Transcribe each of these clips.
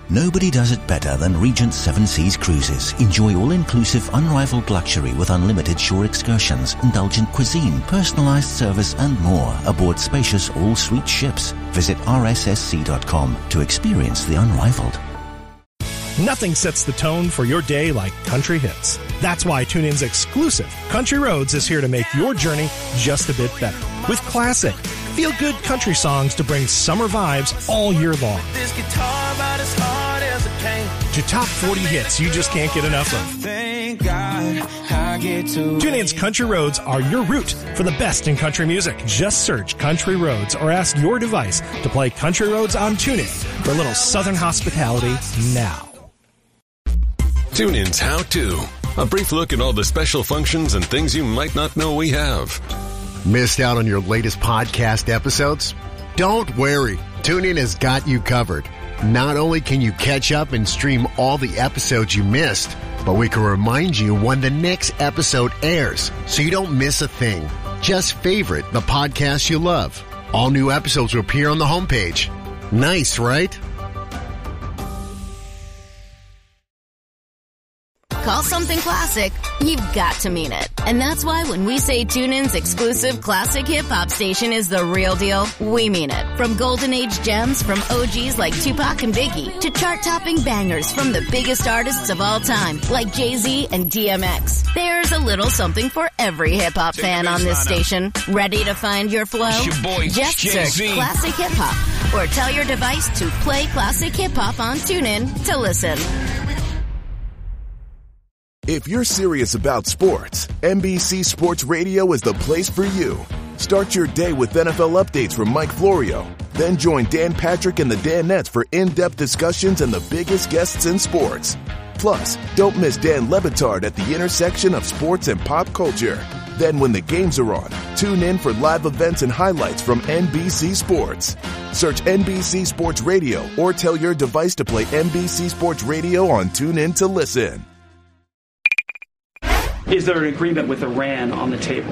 Nobody does it better than Regent Seven Seas Cruises. Enjoy all-inclusive, unrivaled luxury with unlimited shore excursions, indulgent cuisine, personalized service, and more aboard spacious all-suite ships. Visit rssc.com to experience the unrivaled. Nothing sets the tone for your day like country hits. That's why TuneIn's exclusive Country Roads is here to make your journey just a bit better. With classic, feel-good country songs to bring summer vibes all year long. This guitar about as hard as a pain. To top 40 hits you just can't get enough of. Thank God I get to TuneIn's Country Roads are your route for the best in country music. Just search Country Roads or ask your device to play Country Roads on TuneIn for a little southern hospitality now. TuneIn's How To. A brief look at all the special functions and things you might not know we have. Missed out on your latest podcast episodes? Don't worry. TuneIn has got you covered. Not only can you catch up and stream all the episodes you missed, but we can remind you when the next episode airs so you don't miss a thing. Just favorite the podcast you love. All new episodes will appear on the homepage. Nice, right? Call something classic, you've got to mean it. And that's why when we say TuneIn's exclusive classic hip-hop station is the real deal, we mean it. From golden age gems from OGs like Tupac and Biggie to chart-topping bangers from the biggest artists of all time like Jay-Z and DMX. There's a little something for every hip-hop fan on this station. Ready to find your flow? Just search Classic Hip-Hop or tell your device to play Classic Hip-Hop on TuneIn to listen. If you're serious about sports, NBC Sports Radio is the place for you. Start your day with NFL updates from Mike Florio. Then join Dan Patrick and the Danettes for in-depth discussions and the biggest guests in sports. Plus, don't miss Dan Le Batard at the intersection of sports and pop culture. Then when the games are on, tune in for live events and highlights from NBC Sports. Search NBC Sports Radio or tell your device to play NBC Sports Radio on TuneIn to listen. Is there an agreement with Iran on the table?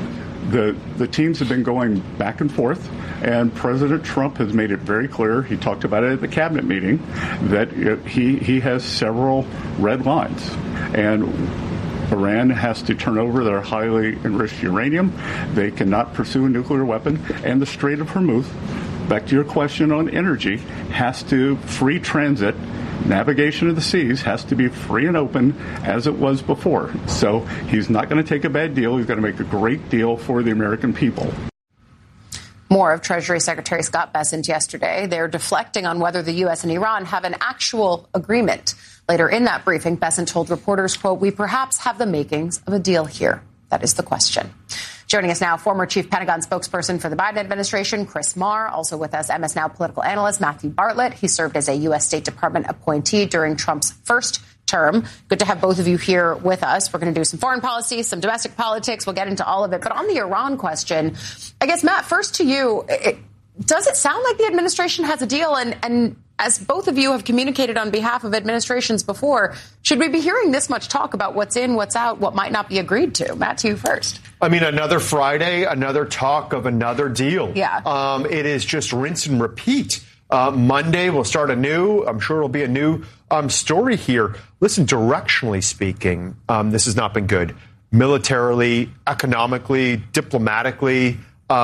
The teams have been going back and forth, and President Trump has made it very clear, he talked about it at the cabinet meeting, that he has several red lines. And Iran has to turn over their highly enriched uranium. They cannot pursue a nuclear weapon. And the Strait of Hormuz, back to your question on energy, has to free transit. Navigation of the seas has to be free and open as it was before. So he's not going to take a bad deal. He's going to make a great deal for the American people. More of Treasury Secretary Scott Bessent yesterday. They're deflecting on whether the U.S. and Iran have an actual agreement. Later in that briefing, Bessent told reporters, quote, "We perhaps have the makings of a deal here." That is the question. Joining us now, former chief Pentagon spokesperson for the Biden administration, Chris Marr. Also with us, MS Now political analyst Matthew Bartlett. He served as a U.S. State Department appointee during Trump's first term. Good to have both of you here with us. We're going to do some foreign policy, some domestic politics. We'll get into all of it. But on the Iran question, I guess, Matt, first to you, does it sound like the administration has a deal? And as both of you have communicated on behalf of administrations before, should we be hearing this much talk about what's in, what's out, what might not be agreed to? Matt, to you first. I mean, another Friday, another talk of another deal. Yeah. It is just rinse and repeat. Monday, we'll start anew. I'm sure it'll be a new story here. Listen, directionally speaking, this has not been good. Militarily, economically, diplomatically,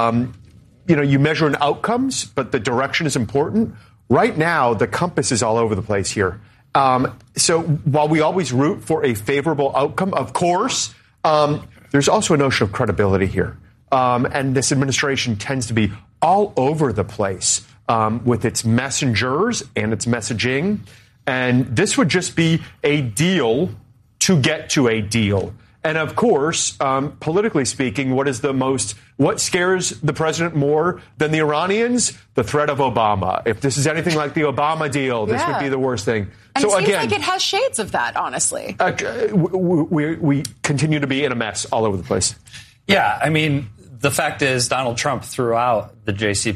you measure in outcomes, but the direction is important. Right now, the compass is all over the place here. So while we always root for a favorable outcome, of course, there's also a notion of credibility here. And this administration tends to be all over the place with its messengers and its messaging. And this would just be a deal to get to a deal. And of course, politically speaking, what scares the president more than the Iranians? The threat of Obama. If this is anything like the Obama deal, this would be the worst thing. And so it seems like it has shades of that, honestly. We continue to be in a mess all over the place. Yeah, I mean, the fact is Donald Trump threw out the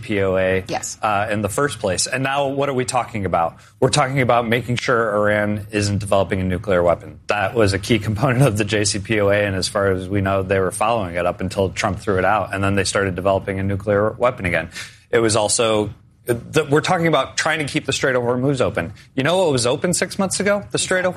JCPOA in the first place. And now what are we talking about? We're talking about making sure Iran isn't developing a nuclear weapon. That was a key component of the JCPOA. And as far as we know, they were following it up until Trump threw it out. And then they started developing a nuclear weapon again. It was also We're talking about trying to keep the Strait of Hormuz open. You know what was open 6 months ago? The Strait of